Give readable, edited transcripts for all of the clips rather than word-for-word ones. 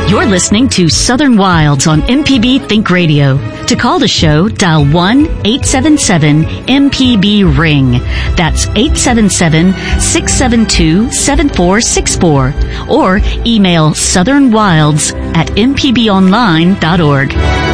You're listening to Southern Wilds on MPB Think Radio. To call the show, dial 1-877-MPB-RING. That's 877-672-7464. Or email southernwilds@mpbonline.org.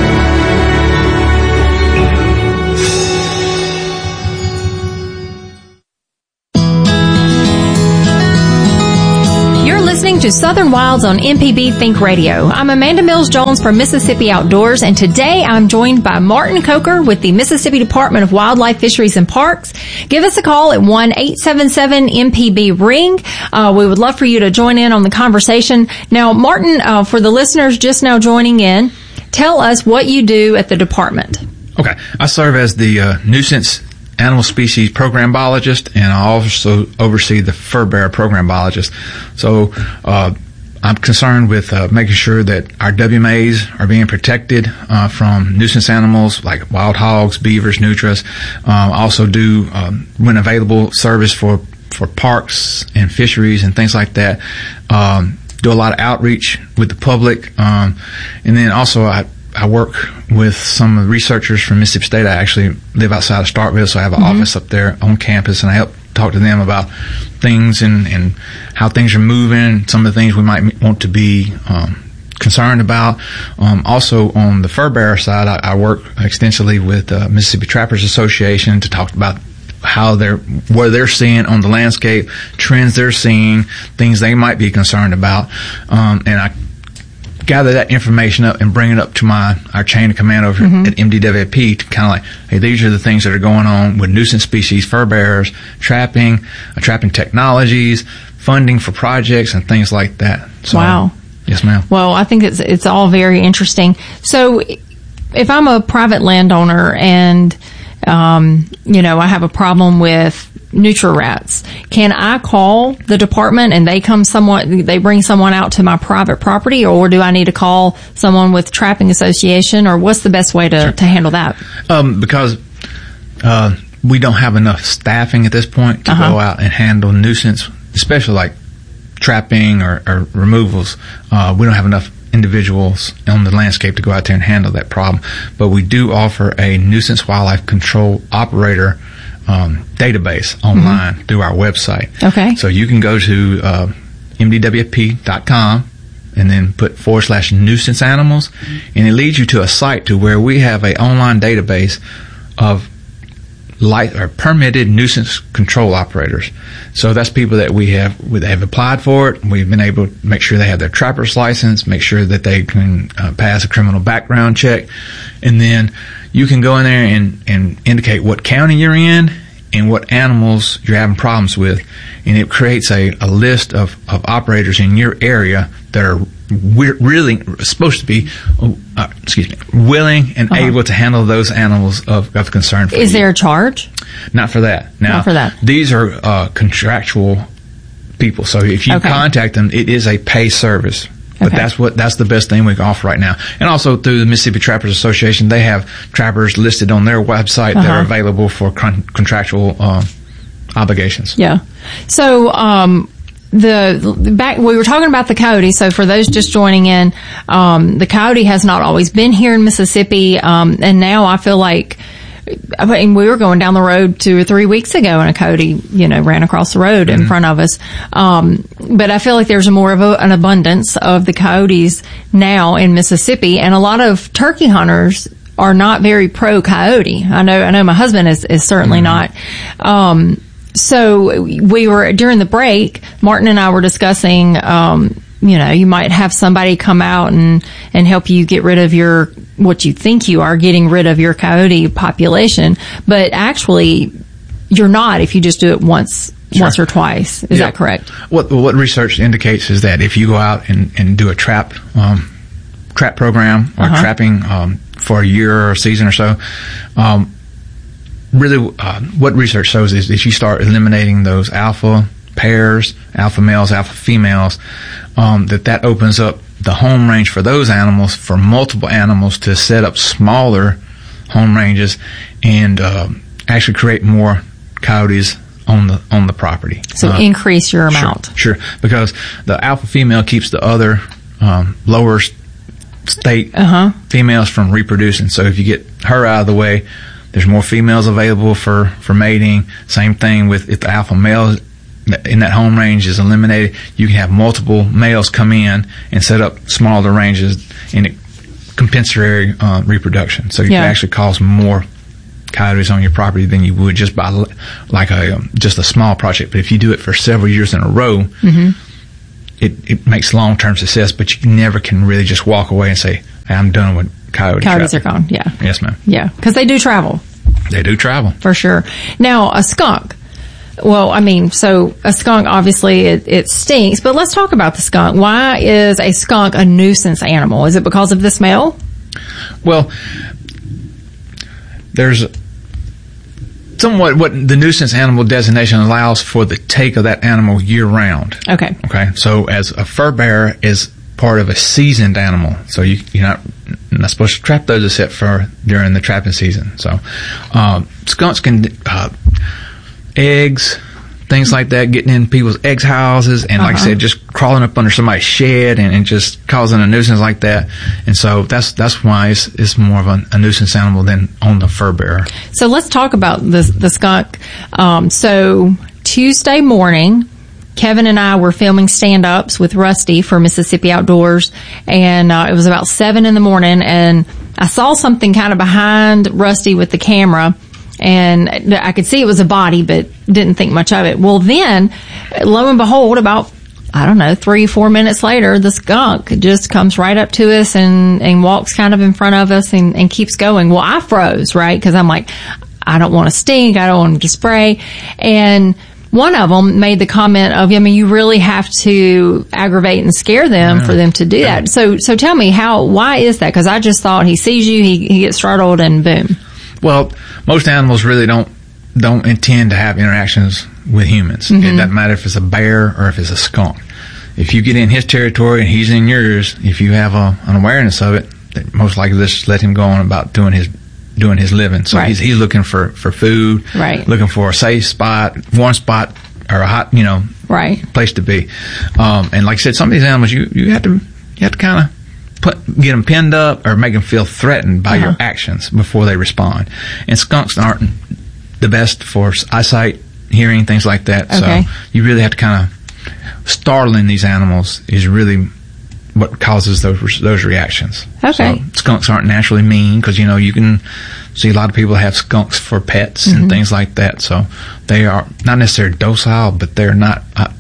To Southern Wilds on MPB Think Radio. I'm Amanda Mills-Jones from Mississippi Outdoors, and today I'm joined by Martin Coker with the Mississippi Department of Wildlife, Fisheries, and Parks. Give us a call at 1-877-MPB-RING. We would love for you to join in on the conversation. Now, Martin, for the listeners just now joining in, tell us what you do at the department. Okay. I serve as the nuisance animal species program biologist, and I also oversee the fur bearer program biologist. So I'm concerned with making sure that our WMAs are being protected from nuisance animals like wild hogs, beavers, nutria. I also do, when available, service for parks and fisheries and things like that. Do a lot of outreach with the public, and then also I work with some of the researchers from Mississippi State. I actually live outside of Starkville, so I have an office up there on campus, and I help talk to them about things and how things are moving, some of the things we might want to be concerned about. Also, on the fur bearer side, I work extensively with Mississippi Trappers Association to talk about what they're seeing on the landscape, trends they're seeing, things they might be concerned about, and I gather that information up and bring it up to our chain of command over at MDWP to kind of like, hey, these are the things that are going on with nuisance species, fur bearers, trapping technologies, funding for projects, and things like that. So, wow. Yes, ma'am. Well, I think it's all very interesting. So if I'm a private landowner and, I have a problem with nutria-rats, can I call the department and they bring someone out to my private property, or do I need to call someone with Trapping Association, or what's the best way to handle that? Because we don't have enough staffing at this point to go out and handle nuisance, especially like trapping or removals. We don't have enough individuals on the landscape to go out there and handle that problem. But we do offer a nuisance wildlife control operator database online through our website. Okay. So you can go to mdwp.com and then put /nuisance animals, and it leads you to a site to where we have a online database of permitted nuisance control operators. So that's people that they have applied for it. We've been able to make sure they have their trapper's license, make sure that they can pass a criminal background check, and then you can go in there and indicate what county you're in and what animals you're having problems with, and it creates a list of operators in your area that are really supposed to be willing and able to handle those animals of concern for you. Is there a charge? Not for that. Now, not for that. These are contractual people, so if you contact them, it is a pay service. But that's the best thing we can offer right now. And also through the Mississippi Trappers Association, they have trappers listed on their website that are available for contractual obligations. Yeah. So we were talking about the coyote. So for those just joining in, the coyote has not always been here in Mississippi, and now I feel like, we were going down the road 2 or 3 weeks ago and a coyote, ran across the road in front of us. But I feel like there's more of an abundance of the coyotes now in Mississippi, and a lot of turkey hunters are not very pro coyote. I know my husband is certainly not. So we were, during the break, Martin and I were discussing, you might have somebody come out and help you get rid of what you think you are getting rid of your coyote population, but actually you're not if you just do it once or twice. Is that correct? What research indicates is that if you go out and do a trap program or trapping for a year or a season or so, really what research shows is if you start eliminating those alpha pairs, alpha males, alpha females, that opens up the home range for those animals, for multiple animals to set up smaller home ranges and actually create more coyotes on the property. So increase your amount. Sure, because the alpha female keeps the other lower state females from reproducing. So if you get her out of the way, there's more females available for mating. Same thing with if the alpha male in that home range is eliminated, you can have multiple males come in and set up smaller ranges in compensatory reproduction. So you can actually cause more coyotes on your property than you would just by like just a small project. But if you do it for several years in a row, it makes long-term success, but you never can really just walk away and say, hey, I'm done with coyotes. Coyotes are gone, yeah. Yes, ma'am. Yeah, because they do travel. They do travel. For sure. Now, a skunk. Well, I mean, so a skunk, obviously, it stinks, but let's talk about the skunk. Why is a skunk a nuisance animal? Is it because of the smell? Well, there's somewhat what the nuisance animal designation allows for the take of that animal year-round. Okay. Okay, so as a fur bearer is part of a seasoned animal, so you're not supposed to trap those except for during the trapping season. So skunks can eggs, things like that, getting in people's eggs houses, and like I said, just crawling up under somebody's shed and just causing a nuisance like that. And so that's why it's more of a nuisance animal than on the fur bearer. So let's talk about the skunk. So Tuesday morning, Kevin and I were filming stand-ups with Rusty for Mississippi Outdoors, and it was about 7 in the morning, and I saw something kind of behind Rusty with the camera, and I could see it was a body, but didn't think much of it. Well, then, lo and behold, about, 3-4 minutes later, the skunk just comes right up to us and walks kind of in front of us and keeps going. Well, I froze, right? Because I'm like, I don't want to stink. I don't want to spray. And one of them made the comment of, you really have to aggravate and scare them for them to do that. So tell me, why is that? Because I just thought he sees you, he gets startled, and boom. Well, most animals really don't intend to have interactions with humans. It doesn't matter if it's a bear or if it's a skunk. If you get in his territory and he's in yours, if you have an awareness of it, then most likely just let him go on about doing his living. So he's looking for food, looking for a safe spot, warm spot, or a hot place to be. And like I said, some of these animals you have to kind of get them pinned up or make them feel threatened by your actions before they respond. And skunks aren't the best for eyesight, hearing, things like that. Okay. So you really have to kind of startling these animals is really what causes those reactions. Okay. So skunks aren't naturally mean because you can see a lot of people have skunks for pets and things like that. So they are not necessarily docile, but they're not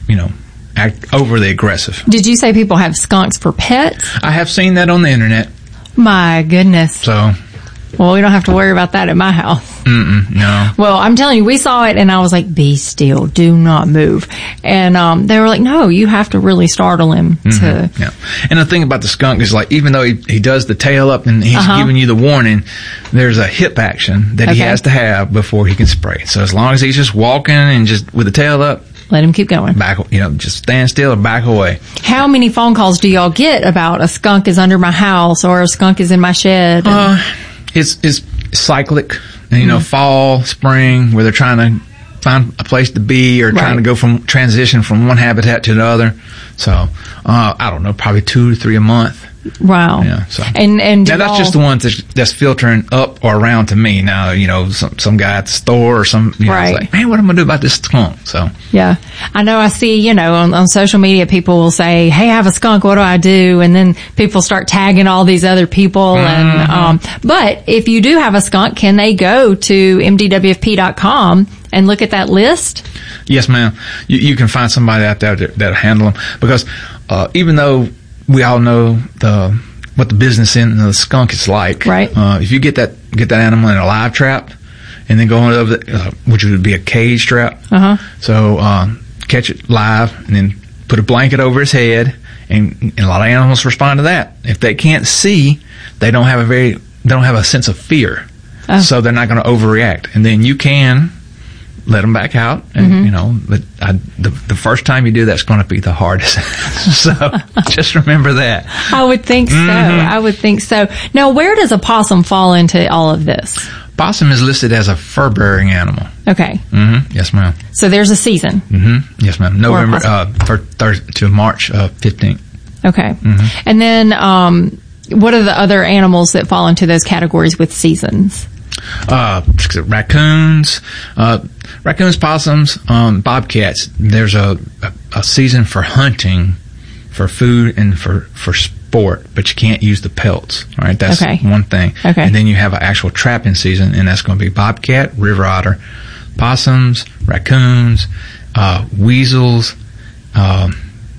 overly aggressive. Did you say people have skunks for pets? I have seen that on the internet. My goodness. So, well, we don't have to worry about that at my house. No. Well, I'm telling you, we saw it, and I was like, be still, do not move. And they were like, no, you have to really startle him to... Yeah. And the thing about the skunk is, like, even though he does the tail up and he's giving you the warning, there's a hip action that he has to have before he can spray. So as long as he's just walking and just with the tail up, let him keep going. Back, just stand still or back away. How many phone calls do y'all get about a skunk is under my house or a skunk is in my shed? It's cyclic. And, fall, spring, where they're trying to find a place to be or trying to go transition from one habitat to the other. So, I don't know, probably 2 to 3 a month. Wow. Yeah. So and now that's just the ones that's filtering up or around to me. Now, some guy at the store or some, it's like, man, what am I gonna do about this skunk? So yeah, I know. I see, on social media, people will say, "Hey, I have a skunk. What do I do?" And then people start tagging all these other people. And but if you do have a skunk, can they go to mdwfp.com and look at that list? Yes, ma'am. You can find somebody out there that'll handle them because even though we all know what the business in the skunk is like. Right. If you get that animal in a live trap, and then go over which would be a cage trap. So catch it live, and then put a blanket over its head, and a lot of animals respond to that. If they can't see, they don't have a sense of fear, so they're not going to overreact. And then you can let them back out, and the first time you do that's going to be the hardest. So just remember that. I would think so. I would think so. Now, where does a possum fall into all of this? Possum is listed as a fur-bearing animal. Okay. Yes, ma'am. So there's a season. Yes, ma'am. November to March 15th. Okay. And then, what are the other animals that fall into those categories with seasons? Raccoons, possums, bobcats. There's a season for hunting, for food, and for sport, but you can't use the pelts. All right, that's one thing. Okay. And then you have an actual trapping season, and that's going to be bobcat, river otter, possums, raccoons, weasels, and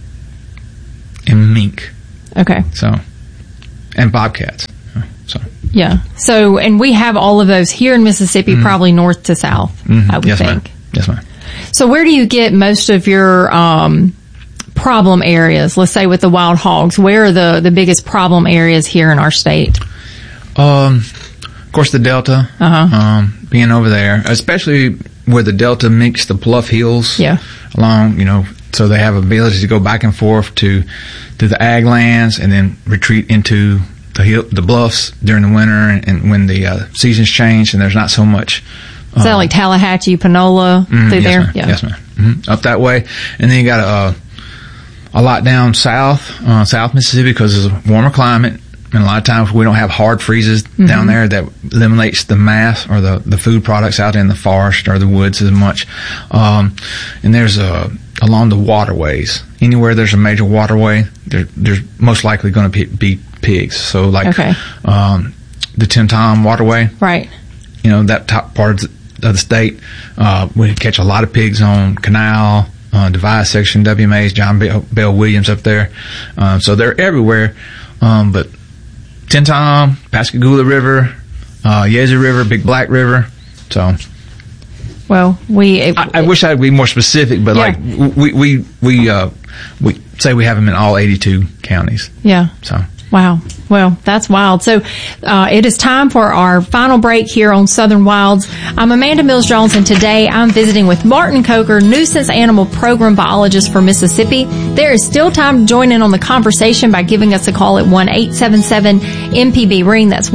mink. Okay. So, and bobcats. So. Yeah. So, and we have all of those here in Mississippi, probably north to south, I would Yes, think. ma'am. Yes, ma'am. So where do you get most of your problem areas? Let's say with the wild hogs, where are the biggest problem areas here in our state? Of course, the Delta, being over there, especially where the Delta meets the bluff hills along, so they have ability to go back and forth to the ag lands and then retreat into the bluffs during the winter and when the seasons change and there's not so much. Is that like Tallahatchie, Panola, through there? Ma'am. Yes, ma'am. Up that way. And then you got a lot down south Mississippi because it's a warmer climate. And a lot of times we don't have hard freezes down there that eliminates the mass or the food products out in the forest or the woods as much. And there's along the waterways. Anywhere there's a major waterway, there's most likely going to be pigs. So like the Tim-Tom waterway. Right. That top part of the state, we catch a lot of pigs on Canal, Divide Section, W. Mays, John Bell Williams up there. So they're everywhere. But Tim-Tom, Pascagoula River, Yazoo River, Big Black River. So, well, I wish I'd be more specific, but like we say we have them in all 82 counties. Yeah. So. Wow. Well, that's wild. So, it is time for our final break here on Southern Wilds. I'm Amanda Mills-Jones, and today I'm visiting with Martin Coker, Nuisance Animal Program Biologist for Mississippi. There is still time to join in on the conversation by giving us a call at 1-877-MPB-RING. That's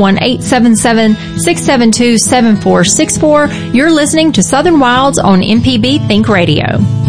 1-877-672-7464. You're listening to Southern Wilds on MPB Think Radio.